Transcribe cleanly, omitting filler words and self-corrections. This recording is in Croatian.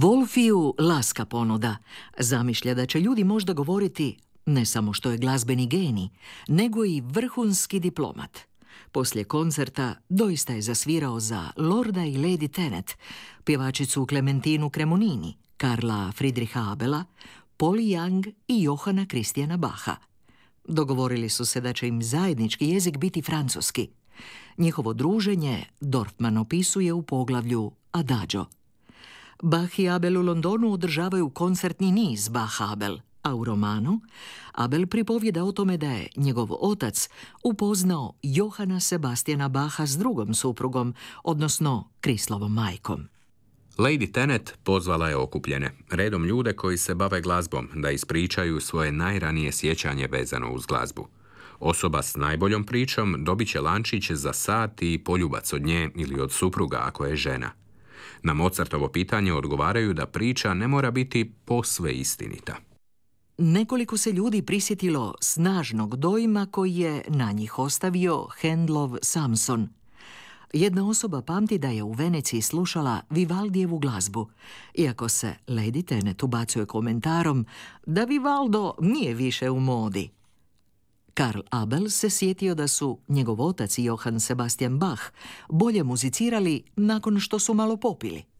Wolfiju laska ponuda. Zamišlja da će ljudi možda govoriti ne samo što je glazbeni genij, nego i vrhunski diplomat. Poslije koncerta doista je zasvirao za Lorda i Lady Tenet, pjevačicu Klementinu Cremonini, Karla Friedricha Abela, Polly Young i Johana Christiana Bacha. Dogovorili su se da će im zajednički jezik biti francuski. Njihovo druženje Dorfman opisuje u poglavlju Adagio. Bach i Abel u Londonu održavaju koncertni niz Bach-Abel, a u romanu Abel pripovjeda o tome da je njegov otac upoznao Johana Sebastiana Bacha s drugom suprugom, odnosno Krislovom majkom. Lady Tenet pozvala je okupljene, redom ljude koji se bave glazbom, da ispričaju svoje najranije sjećanje vezano uz glazbu. Osoba s najboljom pričom dobit će lančić za sat i poljubac od nje ili od supruga ako je žena. Na Mozartovo pitanje odgovaraju da priča ne mora biti posve istinita. Nekoliko se ljudi prisjetilo snažnog dojma koji je na njih ostavio Handelov Samson. Jedna osoba pamti da je u Veneciji slušala Vivaldijevu glazbu, iako se Lady Tenet ubacuje komentarom da Vivaldo nije više u modi. Karl Abel se sjetio da su njegov otac i Johann Sebastian Bach bolje muzicirali nakon što su malo popili.